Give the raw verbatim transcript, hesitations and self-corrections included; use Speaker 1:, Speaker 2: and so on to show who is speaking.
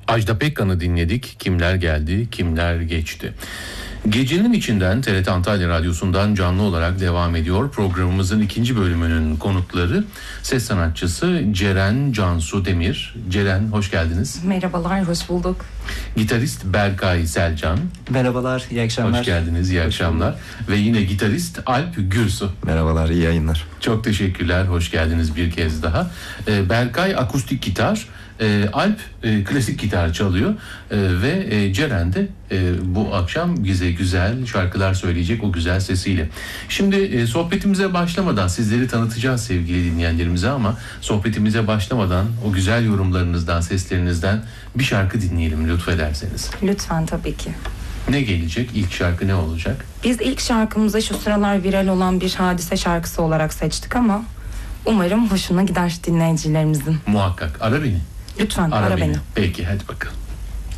Speaker 1: Ajda Pekkan'ı dinledik. Kimler geldi, kimler geçti. Gecenin içinden T R T Antalya Radyosu'ndan canlı olarak devam ediyor. Programımızın ikinci bölümünün konukları ses sanatçısı Ceren Cansu Demir. Ceren, hoş geldiniz.
Speaker 2: Merhabalar, hoş bulduk.
Speaker 1: Gitarist Berkay Selcan.
Speaker 3: Merhabalar, iyi akşamlar.
Speaker 1: Hoş geldiniz, iyi akşamlar. Ve yine gitarist Alp Gürsu.
Speaker 4: Merhabalar, iyi yayınlar.
Speaker 1: Çok teşekkürler, hoş geldiniz bir kez daha. Ee, Berkay akustik gitar, e, Alp e, klasik gitar çalıyor e, ve e, Ceren de e, bu akşam bize güzel şarkılar söyleyecek o güzel sesiyle. Şimdi e, sohbetimize başlamadan sizleri tanıtacağız sevgili dinleyenlerimize, ama sohbetimize başlamadan o güzel yorumlarınızdan, seslerinizden bir şarkı dinleyelim lütfederseniz.
Speaker 2: Lütfen, tabii ki.
Speaker 1: Ne gelecek? İlk şarkı ne olacak?
Speaker 2: Biz ilk şarkımızı şu sıralar viral olan bir Hadise şarkısı olarak seçtik ama umarım hoşuna gider dinleyicilerimizin.
Speaker 1: Muhakkak. Ara beni.
Speaker 2: Lütfen
Speaker 1: Ara,
Speaker 2: ara
Speaker 1: beni.
Speaker 2: beni.
Speaker 1: Peki, hadi bakalım.